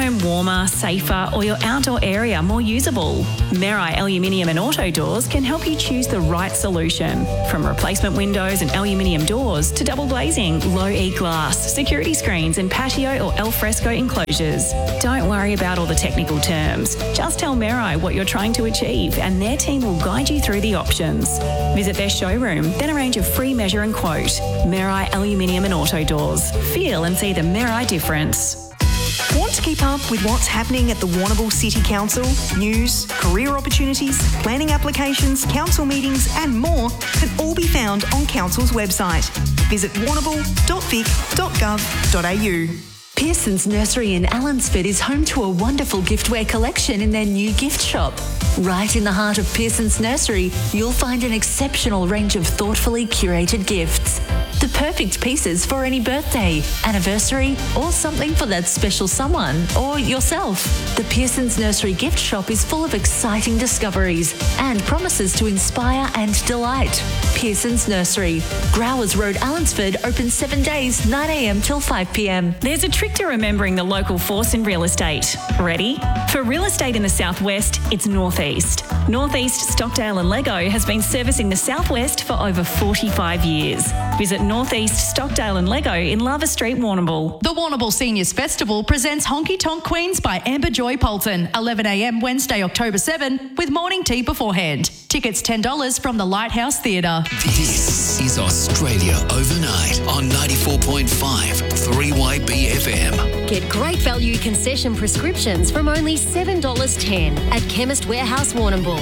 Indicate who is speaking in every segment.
Speaker 1: home warmer, safer, or your outdoor area more usable? Merai Aluminium and Auto Doors can help you choose the right solution. From replacement windows and aluminium doors to double glazing, low E glass, security screens and patio or al fresco enclosures. Don't worry about all the technical terms. Just tell Merai what you're trying to achieve and their team will guide you through the options. Visit their showroom, then arrange a free measure and quote. Merai Aluminium and Auto Doors. Feel and see the Merai difference.
Speaker 2: Want to keep up with what's happening at the Warrnambool City Council? News, career opportunities, planning applications, council meetings and more can all be found on Council's website. Visit warrnambool.vic.gov.au.
Speaker 3: Pearson's Nursery in Allansford is home to a wonderful giftware collection in their new gift shop. Right in the heart of Pearson's Nursery, you'll find an exceptional range of thoughtfully curated gifts. The perfect pieces for any birthday, anniversary, or something for that special someone or yourself. The Pearson's Nursery gift shop is full of exciting discoveries and promises to inspire and delight. Pearson's Nursery, Growers Road, Allansford, open 7 days, 9 a.m. till 5 p.m.
Speaker 1: There's a trick to remembering the local force in real estate. Ready? For real estate in the southwest, it's Northeast. Northeast Stockdale and Lego has been servicing the southwest for over 45 years. Visit Northeast Stockdale and Lego in Lava Street, Warrnambool.
Speaker 4: The Warrnambool Seniors Festival presents Honky Tonk Queens by Amber Joy Polton, 11 a.m. Wednesday, October 7, with morning tea beforehand. Tickets $10 from the Lighthouse Theatre.
Speaker 5: This is Australia Overnight on 94.5 3YB FM.
Speaker 6: Get great value concession prescriptions from only $7.10 at Chemist Warehouse, Warrnambool.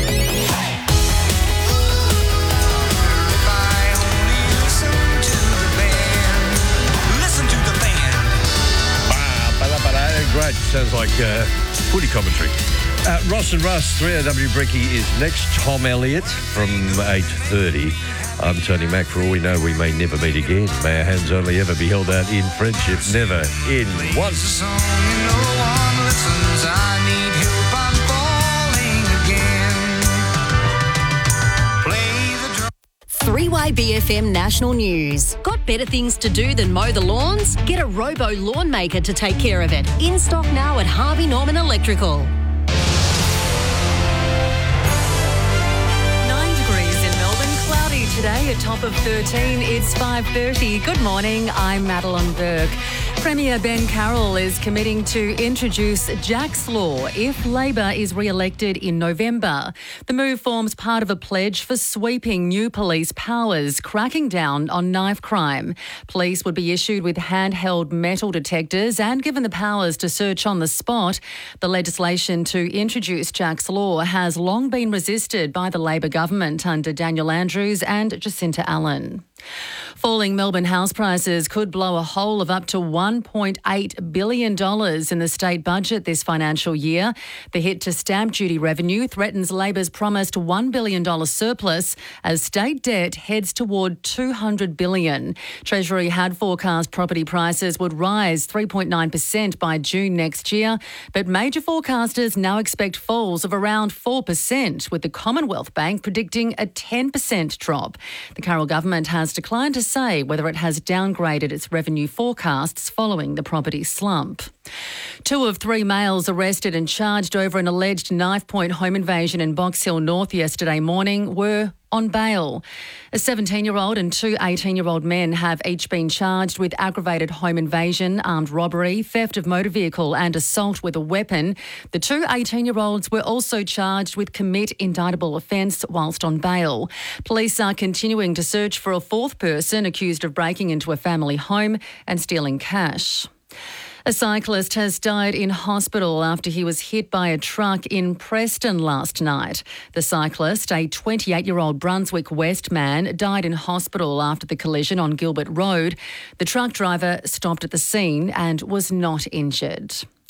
Speaker 7: Great, sounds like footy commentary. Ross and Russ, 3AW Bricky is next. Tom Elliott from 8:30. I'm Tony Mack. For all we know, we may never meet again. May our hands only ever be held out in friendship, never in one.
Speaker 6: 3YBFM National News. Got better things to do than mow the lawns? Get a Robo Lawn Maker to take care of it. In stock now at Harvey Norman Electrical.
Speaker 1: 9 degrees in Melbourne, cloudy today, a top of 13. It's 5:30. Good morning, I'm Madeline Burke. Premier Ben Carroll is committing to introduce Jack's Law if Labor is re-elected in November. The move forms part of a pledge for sweeping new police powers, cracking down on knife crime. Police would be issued with handheld metal detectors and given the powers to search on the spot. The legislation to introduce Jack's Law has long been resisted by the Labor government under Daniel Andrews and Jacinta Allen. Falling Melbourne house prices could blow a hole of up to $1.8 billion in the state budget this financial year. The hit to stamp duty revenue threatens Labor's promised $1 billion surplus as state debt heads toward $200 billion. Treasury had forecast property prices would rise 3.9% by June next year, but major forecasters now expect falls of around 4%, with the Commonwealth Bank predicting a 10% drop. The Carroll government has declined to say whether it has downgraded its revenue forecasts following the property slump. 2 of 3 males arrested and charged over an alleged knife point home invasion in Box Hill North yesterday morning were on bail. A 17-year-old and 2 18-year-old men have each been charged with aggravated home invasion, armed robbery, theft of motor vehicle and assault with a weapon. The 2 18-year-olds were also charged with commit indictable offence whilst on bail. Police are continuing to search for a 4th person accused of breaking into a family home and stealing cash. A cyclist has died in hospital after he was hit by a truck in Preston last night. The cyclist, a 28-year-old Brunswick West man, died in hospital after the collision on Gilbert Road. The truck driver stopped at the scene and was not injured.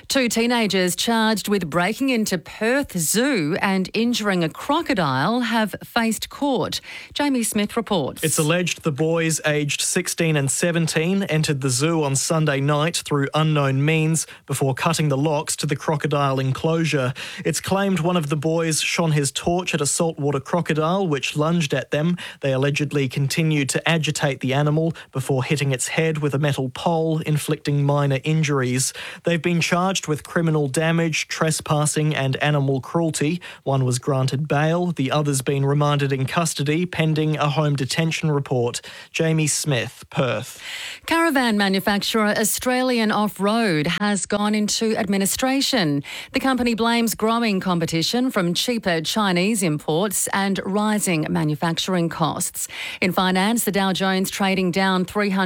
Speaker 1: Two teenagers charged with breaking into Perth Zoo and injuring a crocodile have faced court. Jamie Smith reports.
Speaker 8: It's alleged the boys aged 16 and 17 entered the zoo on Sunday night through unknown means before cutting the locks to the crocodile enclosure. It's claimed one of the boys shone his torch at a saltwater crocodile which lunged at them. They allegedly continued to agitate the animal before hitting its head with a metal pole, inflicting minor injuries. They've been charged with criminal damage, trespassing and animal cruelty. One was granted bail, the other's been remanded in custody pending a home detention report. Jamie Smith, Perth.
Speaker 1: Caravan manufacturer Australian Off-Road has gone into administration. The company blames growing competition from cheaper Chinese imports and rising manufacturing costs. In finance, the Dow Jones trading down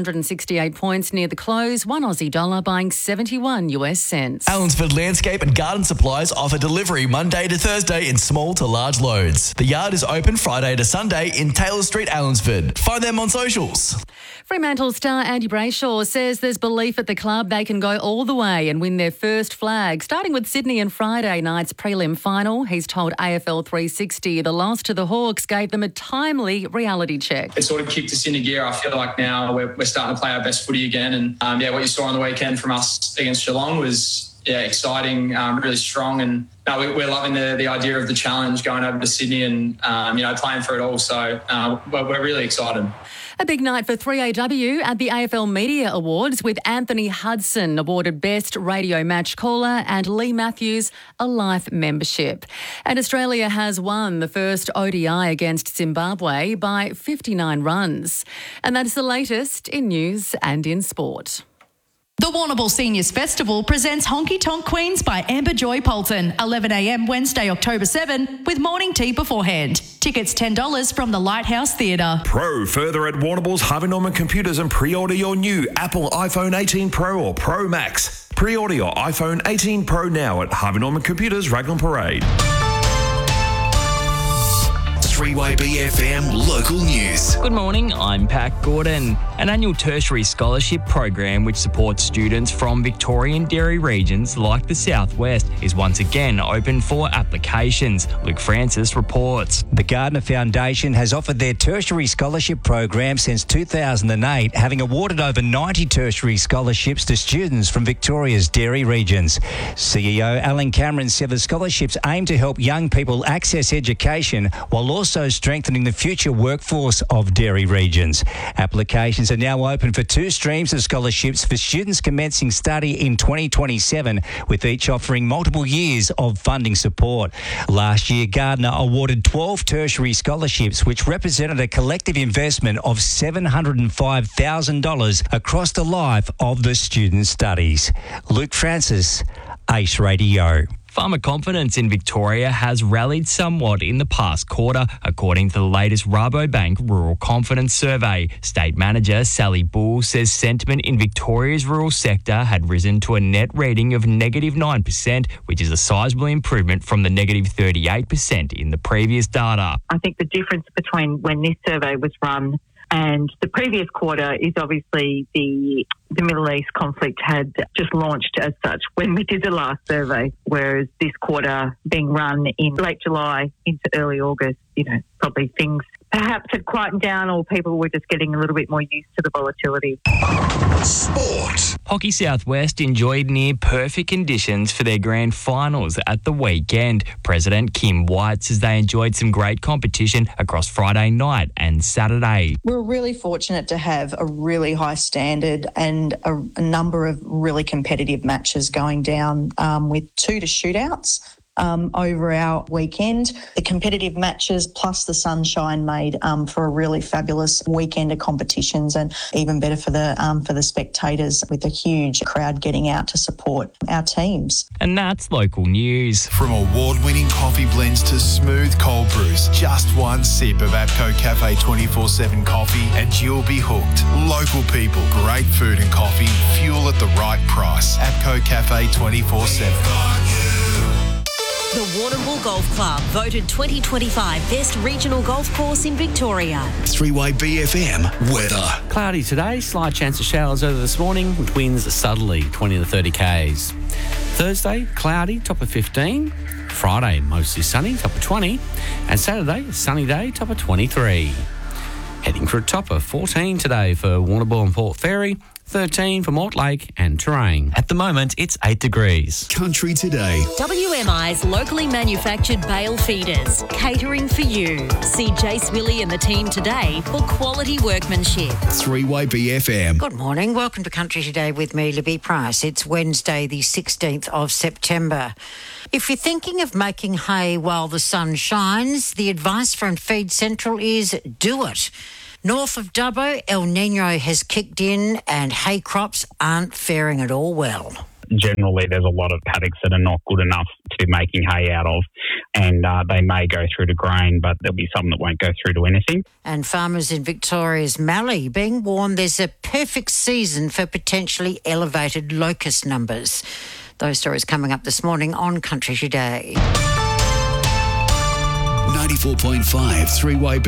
Speaker 1: 368 points near the close, one Aussie dollar buying 71 US cents.
Speaker 9: Allensford Landscape and Garden Supplies offer delivery Monday to Thursday in small to large loads. The yard is open Friday to Sunday in Taylor Street, Allensford. Find them on socials.
Speaker 1: Fremantle star Andy Brayshaw says there's belief at the club they can go all the way and win their first flag. Starting with Sydney and Friday night's prelim final, he's told AFL 360 the loss to the Hawks gave them a timely reality check.
Speaker 10: It sort of kicked us into gear. I feel like now we're starting to play our best footy again. And what you saw on the weekend from us against Geelong was exciting, really strong. And we're loving the idea of the challenge going over to Sydney and playing for it all. So we're really excited.
Speaker 1: A big night for 3AW at the AFL Media Awards with Anthony Hudson awarded Best Radio Match Caller and Lee Matthews a life membership. And Australia has won the first ODI against Zimbabwe by 59 runs. And that's the latest in news and in sport.
Speaker 4: The Warrnambool Seniors Festival presents Honky Tonk Queens by Amber Joy Polton, 11 a.m. Wednesday, October 7, with morning tea beforehand. Tickets $10 from the Lighthouse Theatre.
Speaker 11: Pro further at Warrnambool's Harvey Norman Computers and pre-order your new Apple iPhone 18 Pro or Pro Max. Pre-order your iPhone 18 Pro now at Harvey Norman Computers, Raglan Parade.
Speaker 5: 3YB local news.
Speaker 12: Good morning, I'm Pat Gordon. An annual tertiary scholarship program which supports students from Victorian dairy regions like the Southwest is once again open for applications. Luke Francis reports.
Speaker 13: The Gardner Foundation has offered their tertiary scholarship program since 2008, having awarded over 90 tertiary scholarships to students from Victoria's dairy regions. CEO Alan Cameron said the scholarships aim to help young people access education while also strengthening the future workforce of dairy regions. Applications are now open for 2 streams of scholarships for students commencing study in 2027, with each offering multiple years of funding support. Last year, Gardner awarded 12 tertiary scholarships, which represented a collective investment of $705,000 across the life of the student studies. Luke Francis, Ace Radio.
Speaker 12: Farmer confidence in Victoria has rallied somewhat in the past quarter, according to the latest Rabobank Rural Confidence Survey. State Manager Sally Bull says sentiment in Victoria's rural sector had risen to a net reading of -9%, which is a sizable improvement from the -38% in the previous data.
Speaker 14: I think the difference between when this survey was run and the previous quarter is obviously the Middle East conflict had just launched as such when we did the last survey, whereas this quarter being run in late July into early August, probably things perhaps had quietened down or people were just getting a little bit more used to the volatility.
Speaker 5: Sport.
Speaker 12: Hockey Southwest enjoyed near-perfect conditions for their grand finals at the weekend. President Kim White says they enjoyed some great competition across Friday night and Saturday.
Speaker 15: We're really fortunate to have a really high standard and a number of really competitive matches going down with 2 to shootouts. Over our weekend. The competitive matches plus the sunshine made for a really fabulous weekend of competitions, and even better for the spectators, with a huge crowd getting out to support our teams.
Speaker 12: And that's local news.
Speaker 16: From award-winning coffee blends to smooth cold brews, just one sip of APCO Cafe 24/7 coffee and you'll be hooked. Local people, great food and coffee, fuel at the right price. APCO Cafe 24/7.
Speaker 6: The Warrnambool Golf Club, voted 2025 Best Regional Golf Course in Victoria.
Speaker 5: 3-Way BFM weather.
Speaker 17: Cloudy today, slight chance of showers over this morning with winds southerly 20 to 30 k's. Thursday, cloudy, top of 15. Friday, mostly sunny, top of 20. And Saturday, sunny day, top of 23. Heading for a top of 14 today for Warrnambool and Port Fairy, 13 for Mortlake and Terrain.
Speaker 18: At the moment, it's 8 degrees.
Speaker 5: Country Today.
Speaker 6: WMI's locally manufactured bale feeders, catering for you. See Jace Willie and the team today for quality workmanship.
Speaker 5: 3-Way BFM.
Speaker 19: Good morning. Welcome to Country Today with me, Libby Price. It's Wednesday, the 16th of September. If you're thinking of making hay while the sun shines, the advice from Feed Central is do it. North of Dubbo, El Niño has kicked in and hay crops aren't faring at all well.
Speaker 20: Generally, there's a lot of paddocks that are not good enough to be making hay out of, and they may go through to grain, but there'll be some that won't go through to anything.
Speaker 19: And farmers in Victoria's Mallee being warned there's a perfect season for potentially elevated locust numbers. Those stories coming up this morning on Country Today.
Speaker 5: 94.5 3-Way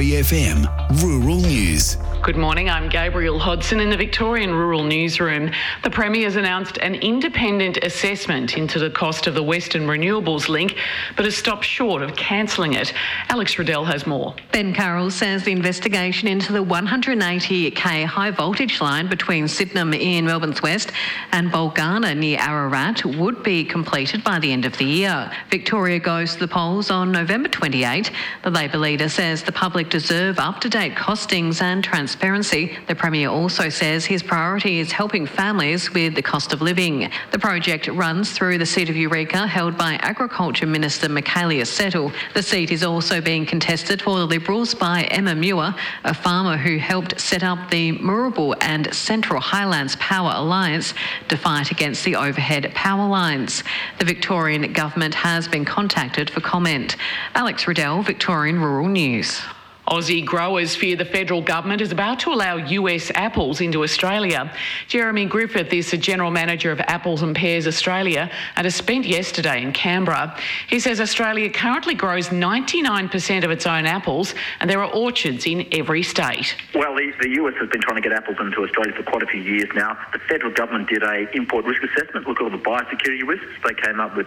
Speaker 5: BFM Rural News.
Speaker 21: Good morning, I'm Gabrielle Hodson in the Victorian Rural Newsroom. The Premier's announced an independent assessment into the cost of the Western Renewables link, but has stopped short of cancelling it. Alex Riddell has more.
Speaker 22: Ben Carroll says the investigation into the 180k high voltage line between Sydenham in Melbourne's west and Bulgana near Ararat would be completed by the end of the year. Victoria goes to the polls on November 28. The Labor leader says the public deserve up-to-date costings and transparency. The Premier also says his priority is helping families with the cost of living. The project runs through the seat of Eureka, held by Agriculture Minister Michaelia Settle. The seat is also being contested for the Liberals by Emma Muir, a farmer who helped set up the Moorabool and Central Highlands Power Alliance to fight against the overhead power lines. The Victorian government has been contacted for comment. Alex Riddell, Victorian Rural News.
Speaker 21: Aussie growers fear the federal government is about to allow US apples into Australia. Jeremy Griffith is the General Manager of Apples and Pears Australia and has spent yesterday in Canberra. He says Australia currently grows 99% of its own apples and there are orchards in every state.
Speaker 23: Well, the US has been trying to get apples into Australia for quite a few years now. The federal government did a import risk assessment, look at all the biosecurity risks. They came up with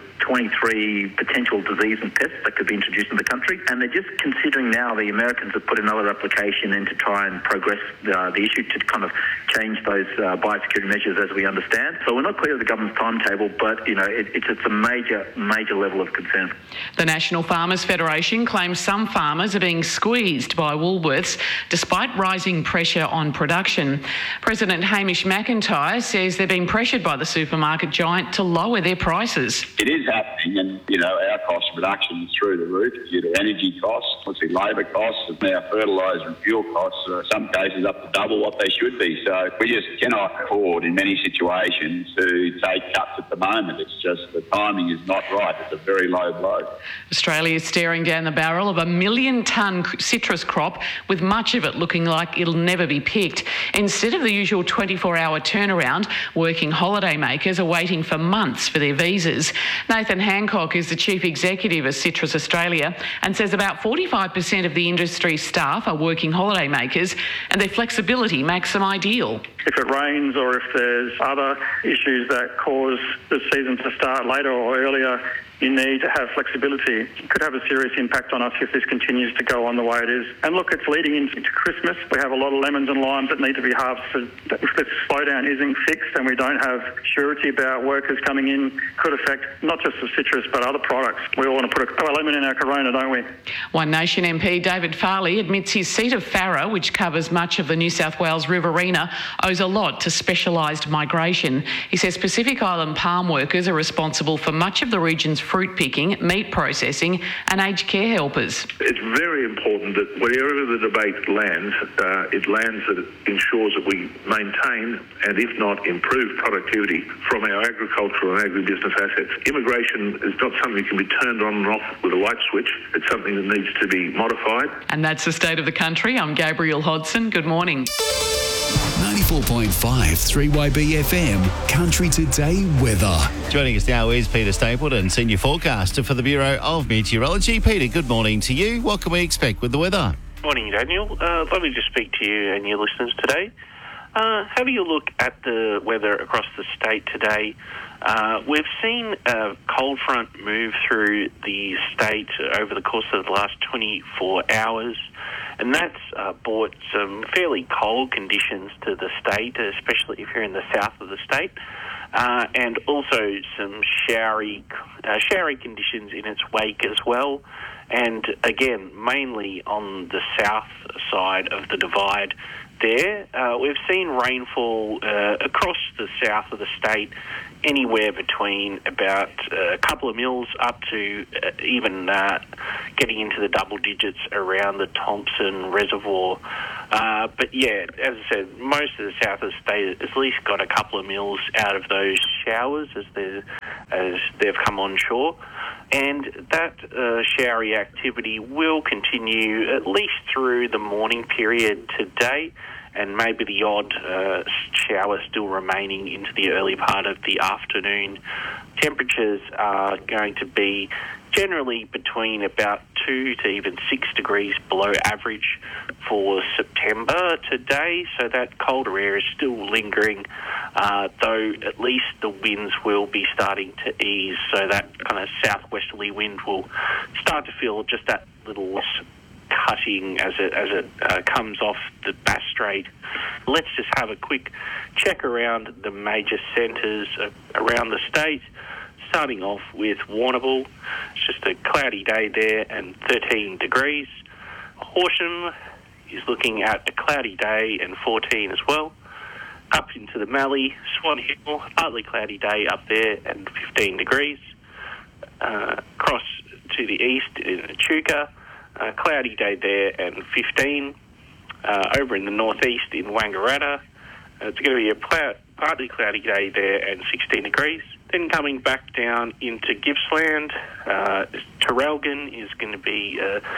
Speaker 23: 23 potential disease and pests that could be introduced in the country, and they're just considering now the Americans have put another application in to try and progress the issue to kind of change those biosecurity measures as we understand. So we're not clear of the government's timetable, but it's a major level of concern.
Speaker 21: The National Farmers Federation claims some farmers are being squeezed by Woolworths despite rising pressure on production. President Hamish McIntyre says they're being pressured by the supermarket giant to lower their prices.
Speaker 24: It is happening, and our cost of production is through the roof due to energy costs, obviously labour costs, our fertiliser and fuel costs are in some cases up to double what they should be. So we just cannot afford in many situations to take cuts at the moment. It's just the timing is not right. It's a very low blow.
Speaker 21: Australia is staring down the barrel of a 1 million tonne citrus crop, with much of it looking like it'll never be picked. Instead of the usual 24-hour turnaround, working holidaymakers are waiting for months for their visas. Nathan Hancock is the Chief Executive of Citrus Australia and says about 45% of the industry staff are working holidaymakers and their flexibility makes them ideal.
Speaker 25: If it rains or if there's other issues that cause the season to start later or earlier, you need to have flexibility. It could have a serious impact on us if this continues to go on the way it is. And look, it's leading into Christmas. We have a lot of lemons and limes that need to be harvested. If this slowdown isn't fixed and we don't have surety about workers coming in, could affect not just the citrus but other products. We all want to put a lemon in our Corona, don't we?
Speaker 21: One Nation MP David Farley admits his seat of Farrer, which covers much of the New South Wales Riverina, owes a lot to specialised migration. He says Pacific Island palm workers are responsible for much of the region's fruit picking, meat processing and aged care helpers.
Speaker 26: It's very important that wherever the debate lands, it lands that it ensures that we maintain and if not improve productivity from our agricultural and agribusiness assets. Immigration is not something that can be turned on and off with a light switch. It's something that needs to be modified.
Speaker 21: And that's the state of the country. I'm Gabrielle Hodson. Good morning.
Speaker 5: 94.5 3YB FM Country Today weather.
Speaker 2: Joining us now is Peter Stapleton, Senior Forecaster for the Bureau of Meteorology. Peter, good morning to you. What can we expect with the weather?
Speaker 3: Morning, Daniel. Lovely to speak to you and your listeners today. Having a look at the weather across the state today, we've seen a cold front move through the state over the course of the last 24 hours, and that's brought some fairly cold conditions to the state, especially if you're in the south of the state, and also some showery conditions in its wake as well. And again, mainly on the south side of the divide there, we've seen rainfall across the south of the state anywhere between about a couple of mils up to even getting into the double digits around the Thompson Reservoir. But yeah, as I said, most of the south of the state has at least got a couple of mils out of those showers as they've come on shore. And that showery activity will continue at least through the morning period today, and maybe the odd shower still remaining into the early part of the afternoon. Temperatures are going to be generally between about 2 to even 6 degrees below average for September today, so that colder air is still lingering, though at least the winds will be starting to ease, so that kind of southwesterly wind will start to feel just that little cutting as it comes off the Bass Strait. Let's just have a quick check around the major centres around the state, starting off with Warrnambool. It's just a cloudy day there and 13 degrees. Horsham is looking at a cloudy day and 14 as well. Up into the Mallee, Swan Hill, partly cloudy day up there and 15 degrees. Across to the east in Echuca, cloudy day there and 15. Over in the northeast in Wangaratta, it's going to be a partly cloudy day there and 16 degrees. Then coming back down into Gippsland, Traralgon is going to be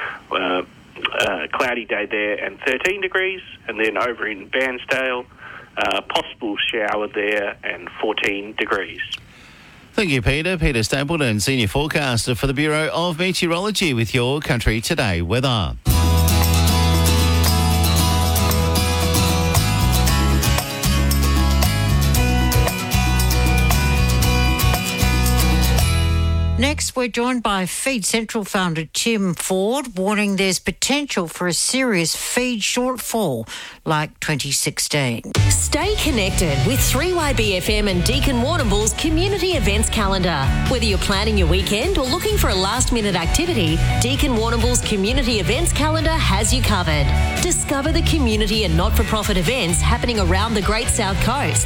Speaker 3: a cloudy day there and 13 degrees. And then over in Bairnsdale, possible shower there and 14 degrees.
Speaker 2: Thank you, Peter. Peter Stapleton, Senior Forecaster for the Bureau of Meteorology with your Country Today weather.
Speaker 19: Next, we're joined by Feed Central founder Tim Ford, warning there's potential for a serious feed shortfall like 2016.
Speaker 6: Stay connected with 3YBFM and Deakin Warrnambool's community events calendar. Whether you're planning your weekend or looking for a last-minute activity, Deakin Warrnambool's community events calendar has you covered. Discover the community and not-for-profit events happening around the Great South Coast.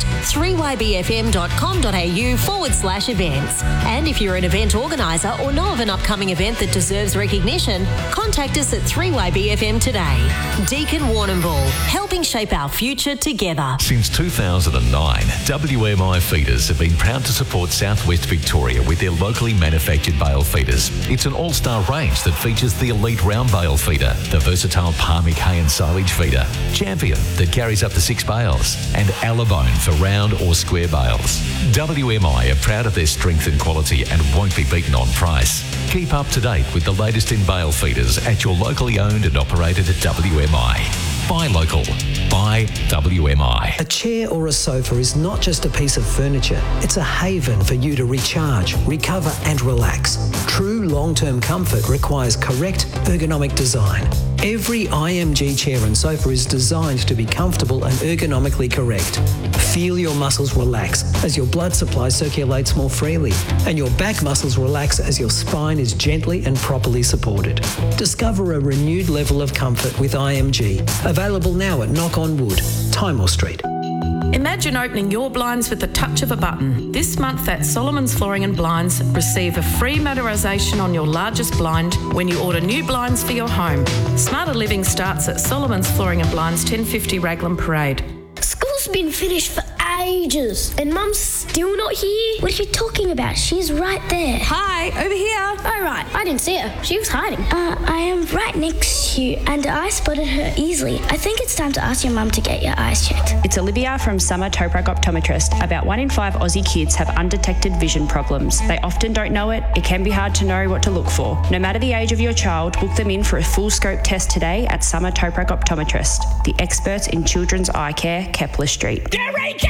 Speaker 6: 3ybfm.com.au/events. And if you're an event organiser or know of an upcoming event that deserves recognition, contact us at 3YBFM today. Deakin Warrnambool, helping shape our future together.
Speaker 7: Since 2009, WMI Feeders have been proud to support Southwest Victoria with their locally manufactured bale feeders. It's an all-star range that features the elite round bale feeder, the versatile Parmic hay and silage feeder, Champion that carries up to 6 bales, and Alabone for round or square bales. WMI are proud of their strength and quality and won't be beaten on price. Keep up to date with the latest in bale feeders at your locally owned and operated WMI. Buy local. Buy WMI.
Speaker 8: A chair or a sofa is not just a piece of furniture. It's a haven for you to recharge, recover and relax. True long-term comfort requires correct ergonomic design. Every IMG chair and sofa is designed to be comfortable and ergonomically correct. Feel your muscles relax as your blood supply circulates more freely, and your back muscles relax as your spine is gently and properly supported. Discover a renewed level of comfort with IMG. Available now at Knock on Wood, Timor Street.
Speaker 9: Imagine opening your blinds with the touch of a button. This month at Solomon's Flooring and Blinds, receive a free matterisation on your largest blind when you order new blinds for your home. Smarter living starts at Solomon's Flooring and Blinds, 1050 Raglan Parade.
Speaker 10: School's been finished for
Speaker 1: ages, and Mum's still not here. What are you talking about? She's right there.
Speaker 4: Hi, over here.
Speaker 1: Oh, right. I didn't see her. She was hiding. I am right next to you, and I spotted her easily. I think it's time to ask your mum to get your eyes checked.
Speaker 10: It's Olivia from Summer Toprak Optometrist. About 1 in 5 Aussie kids have undetected vision problems. They often don't know it. It can be hard to know what to look for. No matter the age of your child, book them in for a full scope test today at Summer Toprak Optometrist, the experts in children's eye care, Kepler Street.
Speaker 11: Eureka!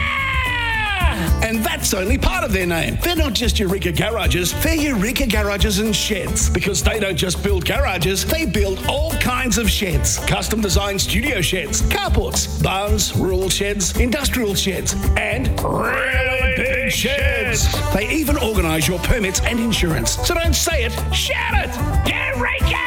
Speaker 11: And that's only part of their name. They're not just Eureka Garages, they're Eureka Garages and Sheds. Because they don't just build garages, they build all kinds of sheds. Custom designed studio sheds, carports, barns, rural sheds, industrial sheds, and really big sheds. They even organise your permits and insurance. So don't say it, shout it! Eureka!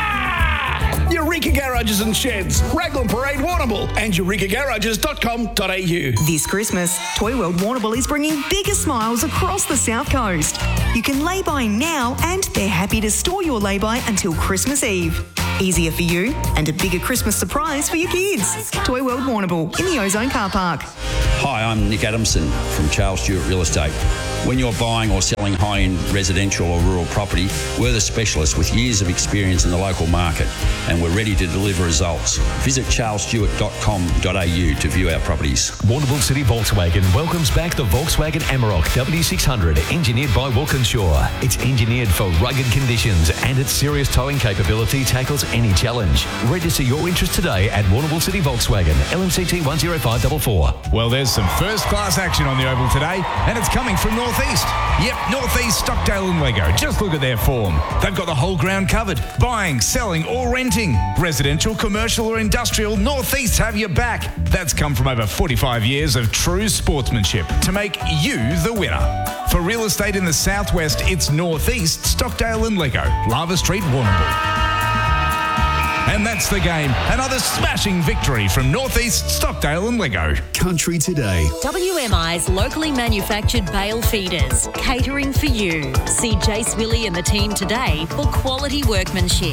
Speaker 11: Eureka Garages and Sheds, Raglan Parade, Warrnambool, and eurekagarages.com.au.
Speaker 13: This Christmas, Toy World Warrnambool is bringing bigger smiles across the South Coast. You can lay-by now, and they're happy to store your lay-by until Christmas Eve. Easier for you, and a bigger Christmas surprise for your kids. Toy World Warrnambool in the Ozone Car Park.
Speaker 14: Hi, I'm Nick Adamson from Charles Stewart Real Estate. When you're buying or selling high-end residential or rural property, we're the specialists with years of experience in the local market, and we're ready to deliver results. Visit charlesstewart.com.au to view our properties.
Speaker 7: Warrnambool City Volkswagen welcomes back the Volkswagen Amarok W600, engineered by Walkinshaw. It's engineered for rugged conditions, and its serious towing capability tackles any challenge. Register your interest today at Warrnambool City Volkswagen, LMCT 10544.
Speaker 27: Well, there's some first-class action on the Oval today, and it's coming from Northeast. Yep, Northeast, Stockdale and Lego. Just look at their form. They've got the whole ground covered. Buying, selling or renting. Residential, commercial or industrial, Northeast have your back. That's come from over 45 years of true sportsmanship to make you the winner. For real estate in the southwest, it's Northeast, Stockdale and Lego. Lava Street, Warrnambool. And that's the game. Another smashing victory from Northeast, Stockdale and Lego.
Speaker 5: Country Today.
Speaker 6: WMI's locally manufactured bale feeders, catering for you. See Jace Willie and the team today for quality workmanship.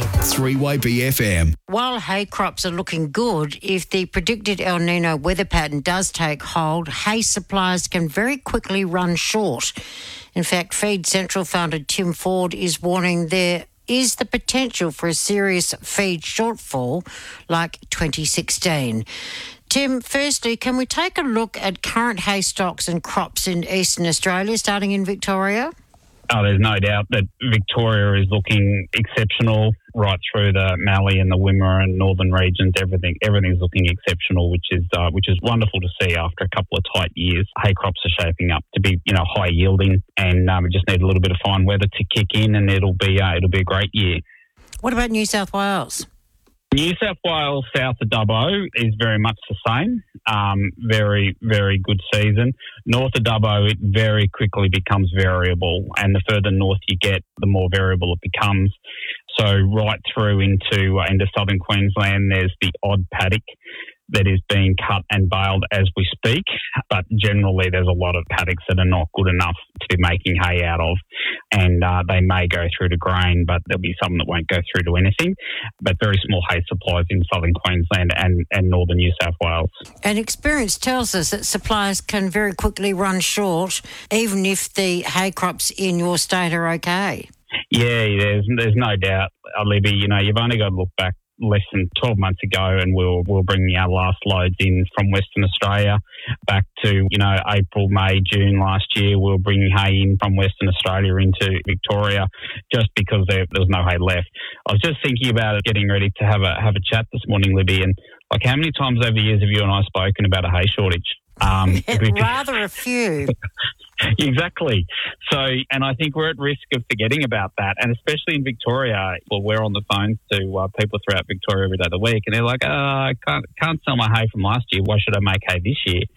Speaker 5: 3YBFM.
Speaker 19: While hay crops are looking good, if the predicted El Nino weather pattern does take hold, hay supplies can very quickly run short. In fact, Feed Central founder Tim Ford is warning there is the potential for a serious feed shortfall like 2016. Tim, firstly, can we take a look at current hay stocks and crops in Eastern Australia, starting in Victoria?
Speaker 20: Oh, there's no doubt that Victoria is looking exceptional right through the Mallee and the Wimmera and northern regions. Everything's looking exceptional, which is wonderful to see after a couple of tight years. Hay crops are shaping up to be, high yielding, and we just need a little bit of fine weather to kick in, and it'll be a great year.
Speaker 19: What about New South Wales?
Speaker 20: New South Wales, south of Dubbo, is very much the same. Very, very good season. North of Dubbo, it very quickly becomes variable, and the further north you get, the more variable it becomes. So right through into southern Queensland, there's the odd paddock that is being cut and baled as we speak, but generally there's a lot of paddocks that are not good enough to be making hay out of, and they may go through to grain, but there'll be some that won't go through to anything. But very small hay supplies in southern Queensland and northern New South Wales. And experience tells us that supplies can very quickly run short, even if the hay crops in your state are okay. Yeah, there's no doubt, Libby. You've only got to look back less than 12 months ago, and we'll bring our last loads in from Western Australia back to April, May, June last year. We'll bring hay in from Western Australia into Victoria just because there was no hay left. I was just thinking about it, getting ready to have a chat this morning, Libby, and how many times over the years have you and I spoken about a hay shortage? Rather a few. Exactly. So, and I think we're at risk of forgetting about that, and especially in Victoria. Well, we're on the phones to people throughout Victoria every day of the week, and they're like, I can't sell my hay from last year. Why should I make hay this year?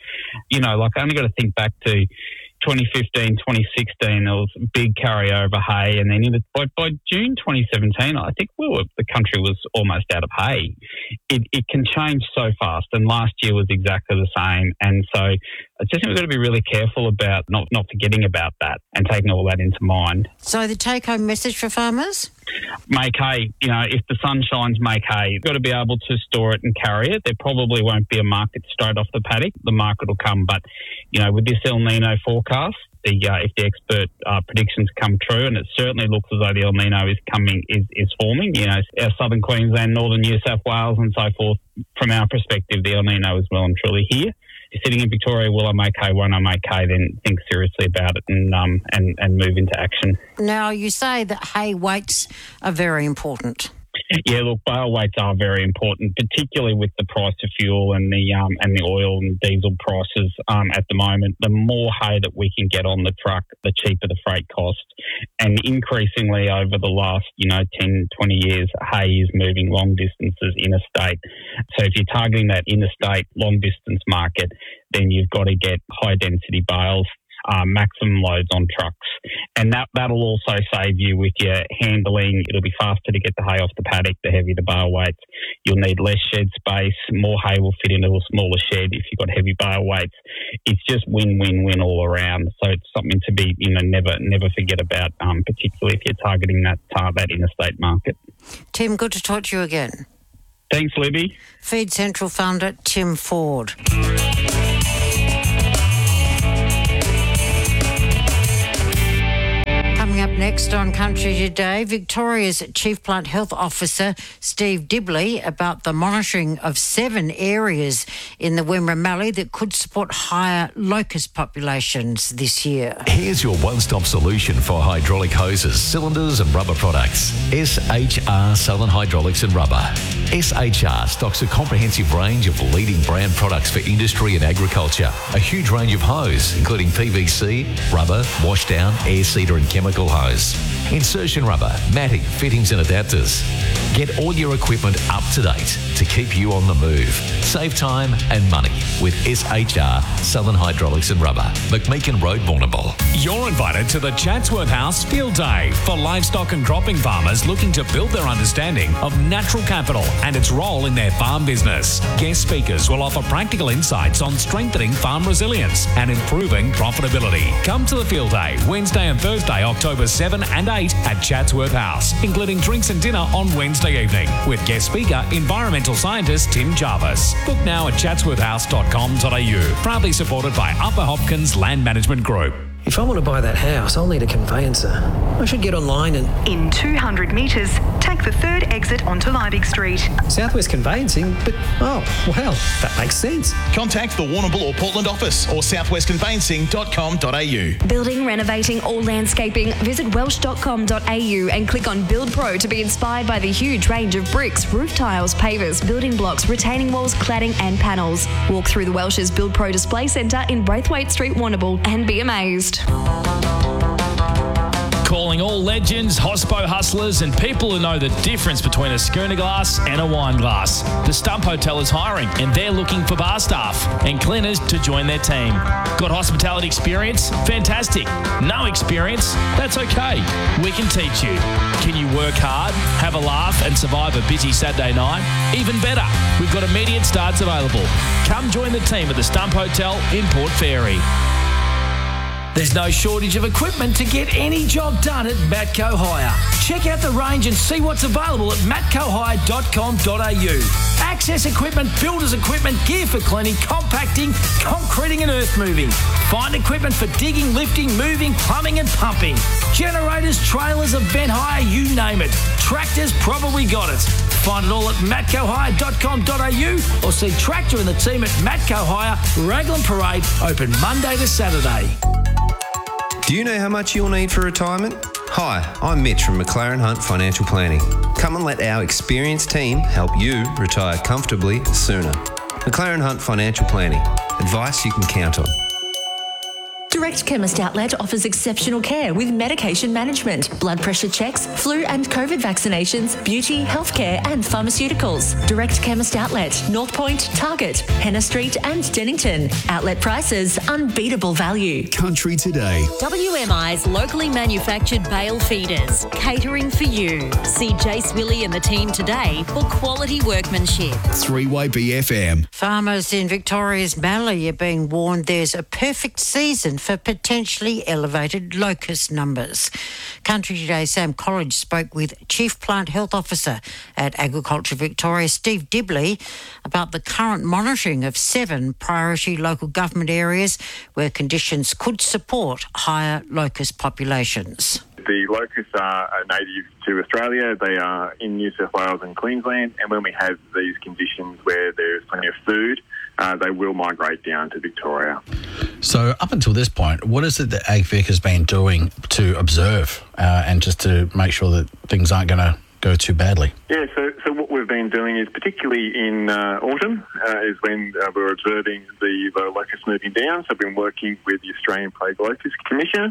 Speaker 20: I only got to think back to 2015, 2016, there was big carryover hay, and then by June 2017, I think the country was almost out of hay. It can change so fast, and last year was exactly the same. And so I just think we've got to be really careful about not forgetting about that and taking all that into mind.
Speaker 19: So the take-home message for farmers?
Speaker 20: Make hay. If the sun shines, make hay. You've got to be able to store it and carry it. There probably won't be a market straight off the paddock. The market will come. But, with this El Nino forecast, if the expert predictions come true, and it certainly looks as though the El Nino is forming, our southern Queensland, northern New South Wales and so forth, from our perspective, the El Nino is well and truly here. If you're sitting in Victoria, will I make hay, won't I make hay, then think seriously about it and move into action.
Speaker 19: Now, you say that hay weights are very important.
Speaker 20: Yeah, look, bale weights are very important, particularly with the price of fuel and the oil and diesel prices at the moment. The more hay that we can get on the truck, the cheaper the freight cost. And increasingly over the last, 10, 20 years, hay is moving long distances interstate. So if you're targeting that interstate long distance market, then you've got to get high density bales, maximum loads on trucks. And that'll also save you with your handling. It'll be faster to get the hay off the paddock, the heavier the bale weights. You'll need less shed space. More hay will fit into a smaller shed if you've got heavy bale weights. It's just win-win-win all around. So it's something to be, never forget about, particularly if you're targeting that interstate market.
Speaker 19: Tim, good to talk to you again.
Speaker 20: Thanks, Libby.
Speaker 19: Feed Central founder Tim Ford. Coming up next on Country Today, Victoria's Chief Plant Health Officer Steve Dibley about the monitoring of 7 areas in the Wimmera Mallee that could support higher locust populations this year.
Speaker 7: Here's your one-stop solution for hydraulic hoses, cylinders and rubber products. SHR Southern Hydraulics and Rubber. SHR stocks a comprehensive range of leading brand products for industry and agriculture. A huge range of hose, including PVC, rubber, washdown, air seeder and chemical hose. Insertion rubber, matting, fittings and adapters. Get all your equipment up to date to keep you on the move. Save time and money with SHR Southern Hydraulics and Rubber. McMeekin Road, Warrnambool.
Speaker 4: You're invited to the Chatsworth House Field Day for livestock and cropping farmers looking to build their understanding of natural capital and its role in their farm business. Guest speakers will offer practical insights on strengthening farm resilience and improving profitability. Come to the Field Day Wednesday and Thursday, October 7 and 8 at Chatsworth House, including drinks and dinner on Wednesday evening with guest speaker, environmental scientist Tim Jarvis. Book now at chatsworthhouse.com.au. Proudly supported by Upper Hopkins Land Management Group.
Speaker 8: If I want to buy that house, I'll need a conveyancer. I should get online and...
Speaker 13: In 200 metres, take the third exit onto Liebig Street.
Speaker 8: Southwest Conveyancing? But, well, that makes sense.
Speaker 12: Contact the Warrnambool or Portland office or southwestconveyancing.com.au.
Speaker 15: Building, renovating or landscaping, visit welsh.com.au and click on Build Pro to be inspired by the huge range of bricks, roof tiles, pavers, building blocks, retaining walls, cladding and panels. Walk through the Welsh's Build Pro Display Centre in Braithwaite Street, Warrnambool and be amazed.
Speaker 4: Calling all legends, hospo hustlers and people who know the difference between a schooner glass and a wine glass. The Stump Hotel is hiring and they're looking for bar staff and cleaners to join their team. Got hospitality experience? Fantastic. No experience? That's okay. We can teach you. Can you work hard, have a laugh and survive a busy Saturday night? Even better, we've got immediate starts available. Come join the team at the Stump Hotel in Port Fairy. There's no shortage of equipment to get any job done at Matco Hire. Check out the range and see what's available at matcohire.com.au. Access equipment, builders equipment, gear for cleaning, compacting, concreting and earth moving. Find equipment for digging, lifting, moving, plumbing and pumping. Generators, trailers, event hire, you name it. Tractors probably got it. Find it all at matcohire.com.au or see Tractor and the team at Matco Hire, Raglan Parade, open Monday to Saturday.
Speaker 16: Do you know how much you'll need for retirement? Hi, I'm Mitch from McLaren Hunt Financial Planning. Come and let our experienced team help you retire comfortably sooner. McLaren Hunt Financial Planning. Advice you can count on.
Speaker 17: Direct Chemist Outlet offers exceptional care with medication management, blood pressure checks, flu and COVID vaccinations, beauty, healthcare and pharmaceuticals. Direct Chemist Outlet, North Point, Target, Henna Street and Dennington. Outlet prices, unbeatable value.
Speaker 5: Country Today.
Speaker 6: WMI's locally manufactured bale feeders, catering for you. See Jace Willie and the team today for quality workmanship.
Speaker 5: 3YBFM.
Speaker 19: Farmers in Victoria's Mallee are being warned there's a perfect season for potentially elevated locust numbers. Country Today's Sam College spoke with Chief Plant Health Officer at Agriculture Victoria, Steve Dibley, about the current monitoring of 7 priority local government areas where conditions could support higher locust populations.
Speaker 18: The locusts are native to Australia. They are in New South Wales and Queensland, and when we have these conditions where there's plenty of food, they will migrate down to Victoria.
Speaker 22: So up until this point, what is it that AgVic has been doing to observe and just to make sure that things aren't going to go too badly?
Speaker 18: Yeah, so what we've been doing is, particularly in autumn, is when we're observing the locusts moving down. So I've been working with the Australian Plague Locust Commission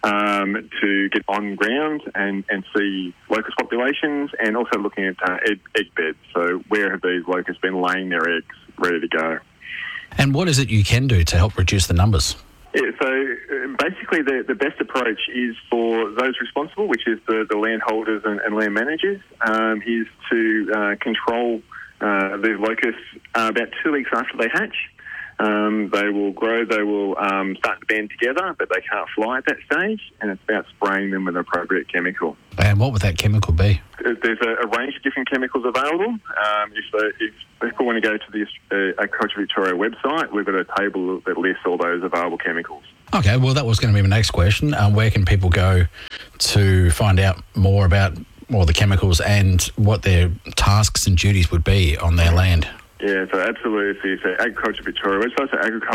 Speaker 18: to get on ground and see locust populations, and also looking at egg beds. So where have these locusts been laying their eggs ready to go?
Speaker 22: And what is it you can do to help reduce the numbers?
Speaker 18: Yeah, so basically the best approach is for those responsible, which is the landholders and land managers, is to control these locusts about 2 weeks after they hatch. They will grow, they will start to band together, but they can't fly at that stage, and it's about spraying them with an appropriate chemical.
Speaker 22: And what would that chemical be?
Speaker 18: There's a range of different chemicals available. If people want to go to the Agriculture Victoria website, we've got a table that lists all those available chemicals.
Speaker 22: Okay, well, that was going to be my next question. Where can people go to find out more about the chemicals and what their tasks and duties would be on their land?
Speaker 18: Yeah, so absolutely. So Agriculture Victoria website, so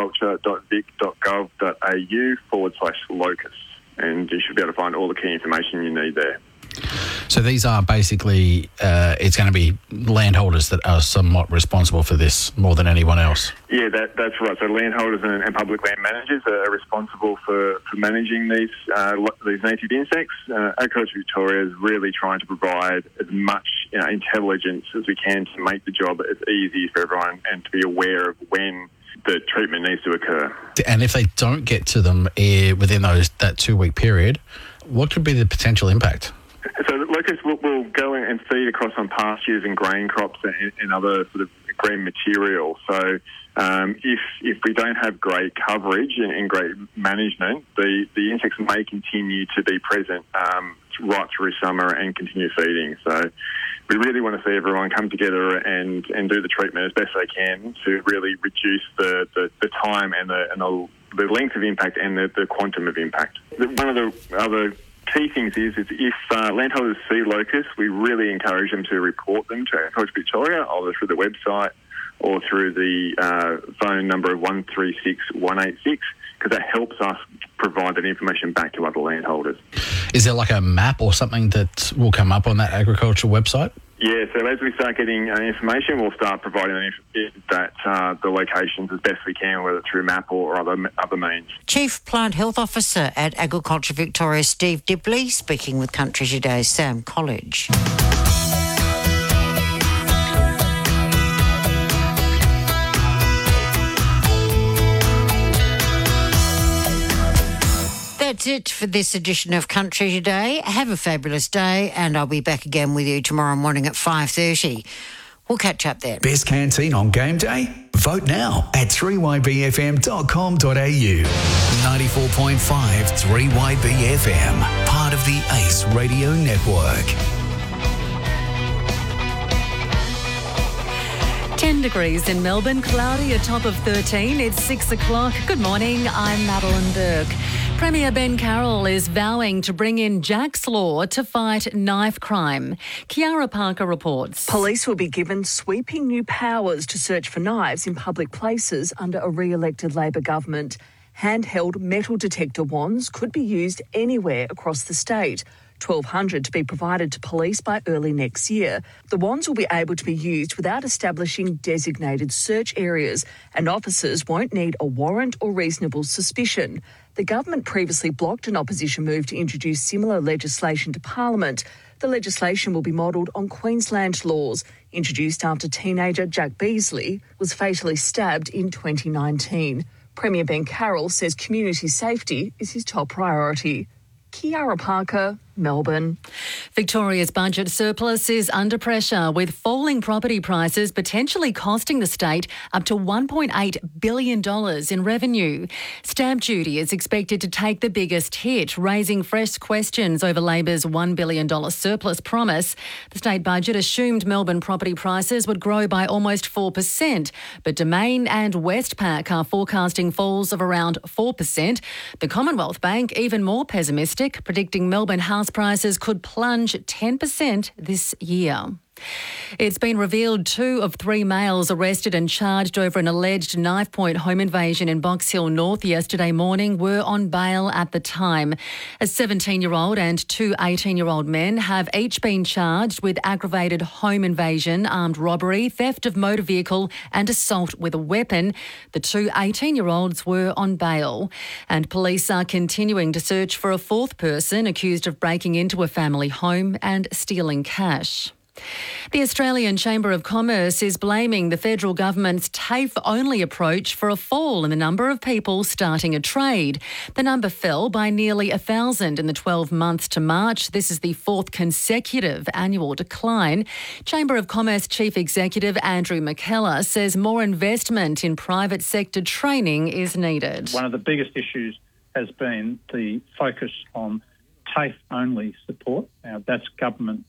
Speaker 18: agriculture.vic.gov.au/locusts, and you should be able to find all the key information you need there.
Speaker 22: So these are basically, it's going to be landholders that are somewhat responsible for this more than anyone else.
Speaker 18: Yeah, that's right. So landholders and public land managers are responsible for managing these native insects. Agriculture Victoria is really trying to provide as much intelligence as we can to make the job as easy for everyone and to be aware of when the treatment needs to occur.
Speaker 22: And if they don't get to them within that 2-week period, what could be the potential impact?
Speaker 18: So the locusts will go and feed across on pastures and grain crops and other sort of green material. So if we don't have great coverage and great management, the insects may continue to be present right through summer and continue feeding. So we really want to see everyone come together and do the treatment as best they can to really reduce the time and the length of impact and the quantum of impact. One of the other key things is if landholders see locusts, we really encourage them to report them to Agriculture Victoria, either through the website or through the phone number of 136 186, because that helps us provide that information back to other landholders.
Speaker 22: Is there like a map or something that will come up on that agricultural website?
Speaker 18: Yeah, so as we start getting information, we'll start providing the locations as best we can, whether through map or other means.
Speaker 19: Chief Plant Health Officer at Agriculture Victoria, Steve Dibley, speaking with Country Today's Sam College. That's it for this edition of Country Today. Have a fabulous day, and I'll be back again with you tomorrow morning at 5:30. We'll catch up then.
Speaker 5: Best canteen on game day? Vote now at 3ybfm.com.au. 94.5 3YBFM, part of the ACE Radio Network.
Speaker 23: 10 degrees in Melbourne, cloudy, a top of 13. It's 6 o'clock. Good morning, I'm Madeline Burke. Premier Ben Carroll is vowing to bring in Jack's Law to fight knife crime. Kiara Parker reports.
Speaker 24: Police will be given sweeping new powers to search for knives in public places under a re-elected Labor government. Handheld metal detector wands could be used anywhere across the state. 1,200 to be provided to police by early next year. The wands will be able to be used without establishing designated search areas, and officers won't need a warrant or reasonable suspicion. The government previously blocked an opposition move to introduce similar legislation to Parliament. The legislation will be modelled on Queensland laws, introduced after teenager Jack Beasley was fatally stabbed in 2019. Premier Ben Carroll says community safety is his top priority. Kiara Parker, Melbourne.
Speaker 23: Victoria's budget surplus is under pressure, with falling property prices potentially costing the state up to $1.8 billion in revenue. Stamp duty is expected to take the biggest hit, raising fresh questions over Labor's $1 billion surplus promise. The state budget assumed Melbourne property prices would grow by almost 4%, but Domain and Westpac are forecasting falls of around 4%. The Commonwealth Bank even more pessimistic, predicting Melbourne house prices could plunge 10% this year. It's been revealed 2 of 3 males arrested and charged over an alleged knife-point home invasion in Box Hill North yesterday morning were on bail at the time. A 17-year-old and 2 18-year-old men have each been charged with aggravated home invasion, armed robbery, theft of motor vehicle and assault with a weapon. The 2 18-year-olds were on bail. And police are continuing to search for a 4th person accused of breaking into a family home and stealing cash. The Australian Chamber of Commerce is blaming the federal government's TAFE-only approach for a fall in the number of people starting a trade. The number fell by nearly 1,000 in the 12 months to March. This is the 4th consecutive annual decline. Chamber of Commerce Chief Executive Andrew McKellar says more investment in private sector training is needed.
Speaker 1: One of the biggest issues has been the focus on TAFE-only support. Now, that's government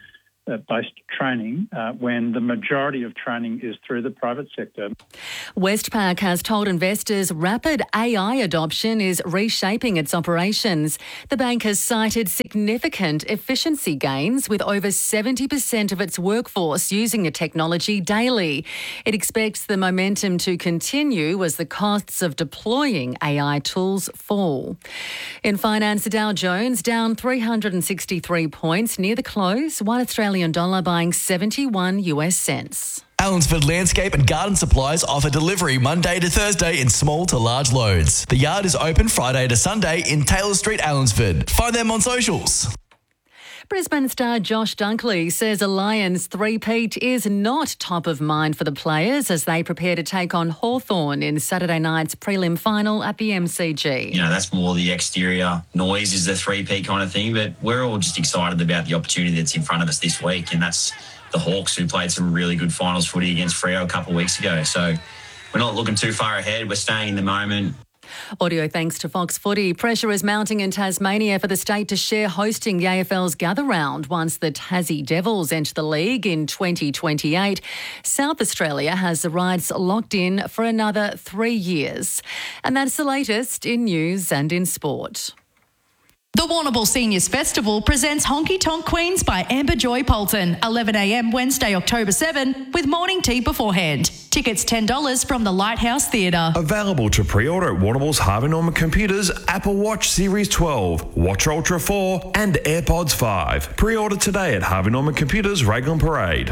Speaker 1: based training when the majority of training is through the private sector.
Speaker 23: Westpac has told investors rapid AI adoption is reshaping its operations. The bank has cited significant efficiency gains, with over 70% of its workforce using the technology daily. It expects the momentum to continue as the costs of deploying AI tools fall. In finance, the Dow Jones down 363 points near the close, one Australian dollar buying 71 US cents.
Speaker 2: Allensford Landscape and Garden Supplies offer delivery Monday to Thursday in small to large loads. The yard is open Friday to Sunday in Taylor Street, Allensford. Find them on socials.
Speaker 23: Brisbane star Josh Dunkley says a Lions three-peat is not top of mind for the players as they prepare to take on Hawthorn in Saturday night's prelim final at the MCG.
Speaker 3: You know, that's more the exterior noise is the three-peat kind of thing, but we're all just excited about the opportunity that's in front of us this week, and that's the Hawks, who played some really good finals footy against Freo a couple of weeks ago. So we're not looking too far ahead. We're staying in the moment.
Speaker 23: Audio thanks to Fox Footy. Pressure is mounting in Tasmania for the state to share hosting the AFL's Gather Round once the Tassie Devils enter the league in 2028. South Australia has the rights locked in for another 3 years. And that's the latest in news and in sport.
Speaker 9: The Warrnambool Seniors Festival presents Honky Tonk Queens by Amber Joy Polton, 11am Wednesday, October 7, with morning tea beforehand. Tickets $10 from the Lighthouse Theatre.
Speaker 21: Available to pre-order at Warrnambool's Harvey Norman Computers, Apple Watch Series 12, Watch Ultra 4 and AirPods 5. Pre-order today at Harvey Norman Computers, Raglan Parade.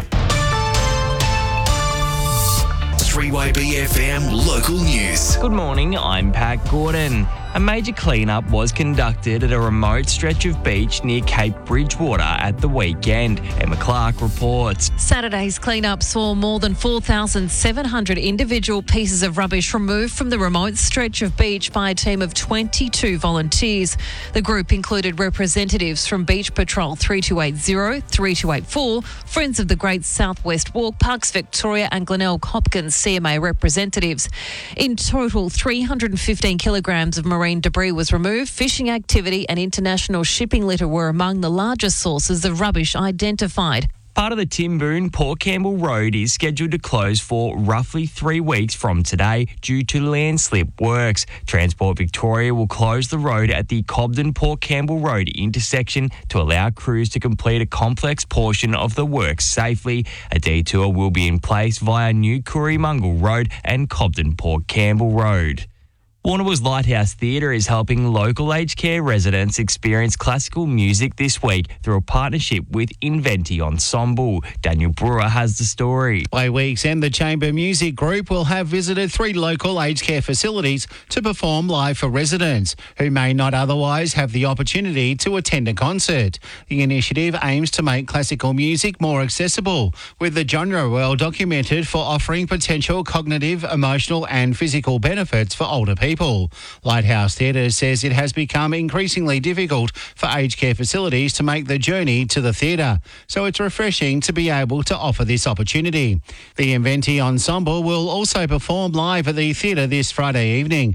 Speaker 5: 3YB FM local news.
Speaker 25: Good morning, I'm Pat Gordon. A major clean-up was conducted at a remote stretch of beach near Cape Bridgewater at the weekend. Emma Clark reports.
Speaker 26: Saturday's clean-up saw more than 4,700 individual pieces of rubbish removed from the remote stretch of beach by a team of 22 volunteers. The group included representatives from Beach Patrol 3280, 3284, Friends of the Great Southwest Walk, Parks Victoria and Glenelg Hopkins CMA representatives. In total, 315 kilograms of marine debris was removed. Fishing activity and international shipping litter were among the largest sources of rubbish identified.
Speaker 25: Part of the Timboon Port Campbell Road is scheduled to close for roughly 3 weeks from today due to landslip works. Transport Victoria will close the road at the Cobden Port Campbell Road intersection to allow crews to complete a complex portion of the works safely. A detour will be in place via New Cooriemungal Road and Cobden Port Campbell Road. Warrnambool's Lighthouse Theatre is helping local aged care residents experience classical music this week through a partnership with Inventi Ensemble. Daniel Brewer has the story.
Speaker 7: By week's end, the Chamber Music Group will have visited 3 local aged care facilities to perform live for residents who may not otherwise have the opportunity to attend a concert. The initiative aims to make classical music more accessible, with the genre well documented for offering potential cognitive, emotional and physical benefits for older people. Lighthouse Theatre says it has become increasingly difficult for aged care facilities to make the journey to the theatre, so it's refreshing to be able to offer this opportunity. The Inventi Ensemble will also perform live at the theatre this Friday evening.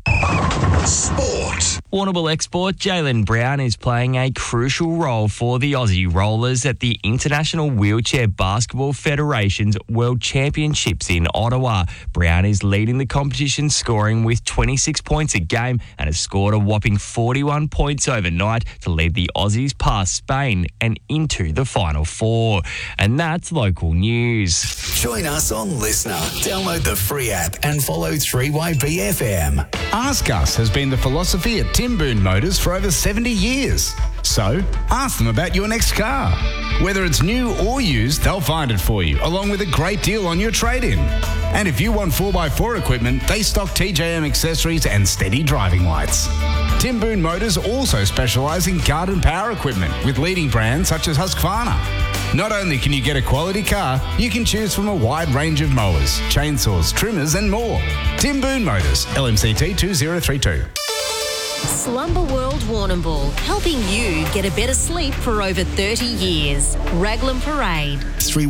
Speaker 5: Sport.
Speaker 25: Warrnambool export Jaylen Brown is playing a crucial role for the Aussie Rollers at the International Wheelchair Basketball Federation's World Championships in Ottawa. Brown is leading the competition, scoring with 26 points a game and has scored a whopping 41 points overnight to lead the Aussies past Spain and into the Final Four. And that's local news.
Speaker 5: Join us on Listener. Download the free app and follow 3YBFM.
Speaker 10: Ask Us has been the philosophy at Tim Boone Motors for over 70 years. So, ask them about your next car. Whether it's new or used, they'll find it for you, along with a great deal on your trade-in. And if you want 4x4 equipment, they stock TJM accessories and steady driving lights. Tim Boone Motors also specialise in garden power equipment with leading brands such as Husqvarna. Not only can you get a quality car, you can choose from a wide range of mowers, chainsaws, trimmers and more. Tim Boone Motors, LMCT 2032.
Speaker 6: Slumber World Warrnambool, helping you get a better sleep for over 30 years. Raglan Parade.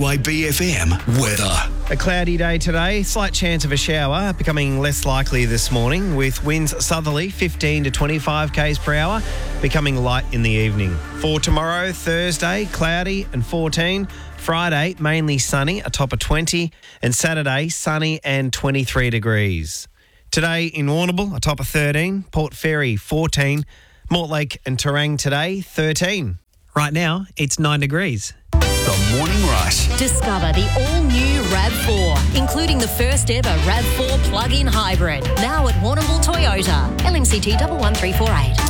Speaker 5: 3YBFM weather.
Speaker 11: A cloudy day today, slight chance of a shower, becoming less likely this morning, with winds southerly 15 to 25 k's per hour, becoming light in the evening. For tomorrow, Thursday, cloudy and 14. Friday, mainly sunny, a top of 20. And Saturday, sunny and 23 degrees. Today in Warrnambool, a top of 13. Port Fairy, 14. Mortlake and Terang today, 13. Right now, it's 9 degrees.
Speaker 5: The Morning Rush.
Speaker 6: Discover the all-new RAV4, including the first ever RAV4 plug-in hybrid. Now at Warrnambool Toyota, LMCT 11348.